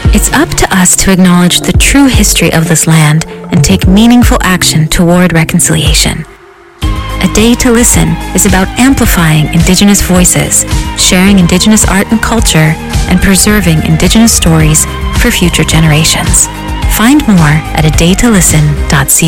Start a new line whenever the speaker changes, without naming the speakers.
It's up to us to acknowledge the true history of this land and take meaningful action toward reconciliation. A Day to Listen is about amplifying Indigenous voices, sharing Indigenous art and culture, and preserving Indigenous stories for future generations. Find more at adaytolisten.ca.